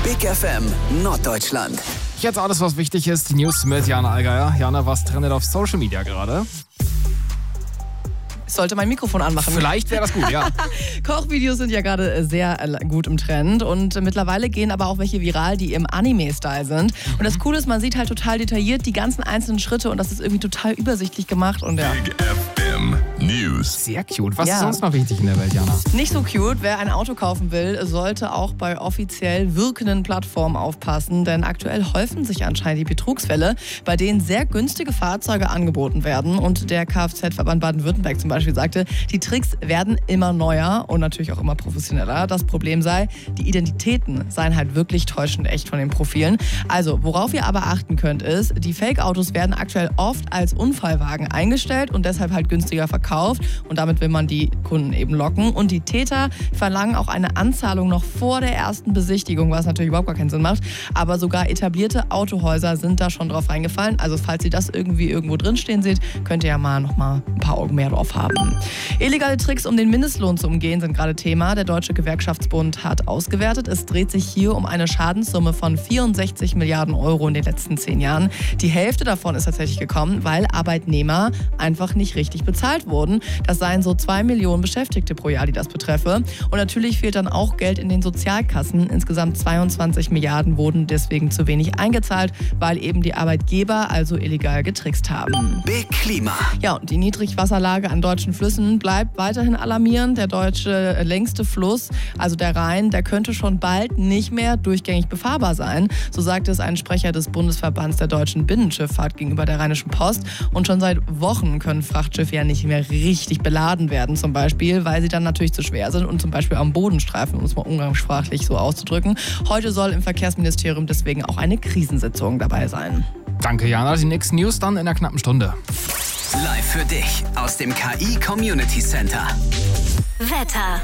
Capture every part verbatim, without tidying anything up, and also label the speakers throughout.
Speaker 1: Big F M Norddeutschland.
Speaker 2: Jetzt alles, was wichtig ist. Die News mit Jana Allgeier. Jana, was trendet auf Social Media gerade?
Speaker 3: Ich sollte mein Mikrofon anmachen.
Speaker 2: Vielleicht wäre das gut, ja.
Speaker 3: Kochvideos sind ja gerade sehr gut im Trend und mittlerweile gehen aber auch welche viral, die im Anime-Style sind. Und das Coole ist, man sieht halt total detailliert die ganzen einzelnen Schritte und das ist irgendwie total übersichtlich gemacht. Und ja.
Speaker 4: Big F M News.
Speaker 2: Sehr cute. Was
Speaker 3: Ja.
Speaker 2: ist sonst noch wichtig in der Welt, Jana?
Speaker 3: Nicht so cute. Wer ein Auto kaufen will, sollte auch bei offiziell wirkenden Plattformen aufpassen, denn aktuell häufen sich anscheinend die Betrugsfälle, bei denen sehr günstige Fahrzeuge angeboten werden. Und der Kfz-Verband Baden-Württemberg zum Beispiel sagte, die Tricks werden immer neuer und natürlich auch immer professioneller. Das Problem sei, die Identitäten seien halt wirklich täuschend echt von den Profilen. Also, worauf ihr aber achten könnt, ist, die Fake-Autos werden aktuell oft als Unfallwagen eingestellt und deshalb halt günstiger verkauft und damit will man die Kunden eben locken. Und die Täter verlangen auch eine Anzahlung noch vor der ersten Besichtigung, was natürlich überhaupt gar keinen Sinn macht. Aber sogar etablierte Autohäuser sind da schon drauf reingefallen. Also falls ihr das irgendwie irgendwo drinstehen seht, könnt ihr ja mal noch mal ein paar Augen mehr drauf haben. Illegale Tricks, um den Mindestlohn zu umgehen, sind gerade Thema. Der Deutsche Gewerkschaftsbund hat ausgewertet. Es dreht sich hier um eine Schadenssumme von vierundsechzig Milliarden Euro in den letzten zehn Jahren. Die Hälfte davon ist tatsächlich gekommen, weil Arbeitnehmer einfach nicht richtig bezahlt wurden. Das seien so zwei Millionen Beschäftigte pro Jahr, die das betreffe. Und natürlich fehlt dann auch Geld in den Sozialkassen. Insgesamt zweiundzwanzig Milliarden wurden deswegen zu wenig eingezahlt, weil eben die Arbeitgeber also illegal getrickst haben.
Speaker 1: Big Klima.
Speaker 3: Ja, und die Niedrigwasserlage an deutschen Flüssen bleibt weiterhin alarmierend. Der deutsche längste Fluss, also der Rhein, der könnte schon bald nicht mehr durchgängig befahrbar sein. So sagte es ein Sprecher des Bundesverbands der deutschen Binnenschifffahrt gegenüber der Rheinischen Post. Und schon seit Wochen können Frachtschiffe ja nicht mehr richtig beladen werden, zum Beispiel, weil sie dann natürlich zu schwer sind und zum Beispiel am Boden streifen, um es mal umgangssprachlich so auszudrücken. Heute soll im Verkehrsministerium deswegen auch eine Krisensitzung dabei sein.
Speaker 2: Danke, Jana. Die nächsten News dann in einer knappen Stunde.
Speaker 1: Live für dich aus dem K I Community Center.
Speaker 5: Wetter.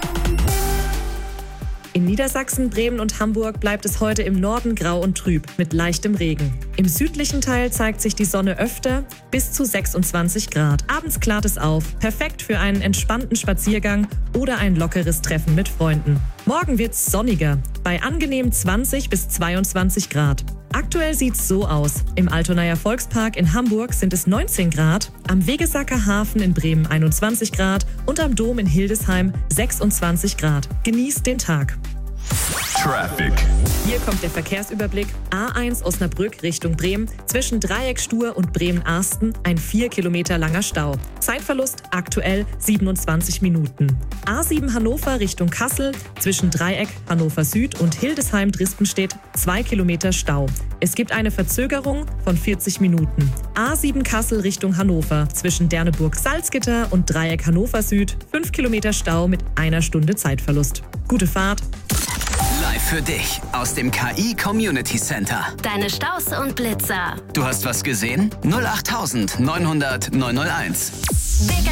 Speaker 5: In Niedersachsen, Bremen und Hamburg bleibt es heute im Norden grau und trüb mit leichtem Regen. Im südlichen Teil zeigt sich die Sonne öfter, bis zu sechsundzwanzig Grad. Abends klart es auf, perfekt für einen entspannten Spaziergang oder ein lockeres Treffen mit Freunden. Morgen wird's sonniger, bei angenehm zwanzig bis zweiundzwanzig Grad. Aktuell sieht's so aus. Im Altonaer Volkspark in Hamburg sind es neunzehn Grad, am Wegesacker Hafen in Bremen einundzwanzig Grad und am Dom in Hildesheim sechsundzwanzig Grad. Genießt den Tag.
Speaker 4: Traffic.
Speaker 5: Hier kommt der Verkehrsüberblick. A eins Osnabrück Richtung Bremen. Zwischen Dreieckstuhr und Bremen-Arsten ein vier Kilometer langer Stau. Zeitverlust aktuell siebenundzwanzig Minuten. A sieben Hannover Richtung Kassel. Zwischen Dreieck Hannover Süd und Hildesheim-Dristenstedt zwei Kilometer Stau. Es gibt eine Verzögerung von vierzig Minuten. A sieben Kassel Richtung Hannover. Zwischen Derneburg-Salzgitter und Dreieck Hannover Süd fünf Kilometer Stau mit einer Stunde Zeitverlust. Gute Fahrt.
Speaker 1: Live für dich aus dem K I Community Center.
Speaker 6: Deine Staus und Blitzer.
Speaker 1: Du hast was gesehen? null acht neunhundert neunhunderteins.
Speaker 6: Big